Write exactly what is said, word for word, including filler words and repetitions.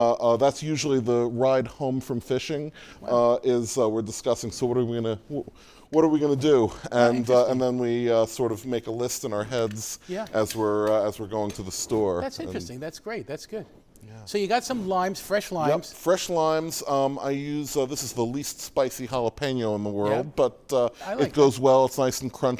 Uh, uh, that's usually the ride home from fishing. Wow. Uh, is uh, we're discussing. So what are we gonna what are we gonna do? Ah, And uh, interesting. and then we uh, sort of make a list in our heads Yeah. as we're uh, as we're going to the store. That's And- interesting. That's great. That's good. So you got some limes, fresh Yep, limes. fresh limes. Um, I use uh, this is the least spicy jalapeno in the world, Yeah. but uh, I like it goes well. It's nice and crunchy.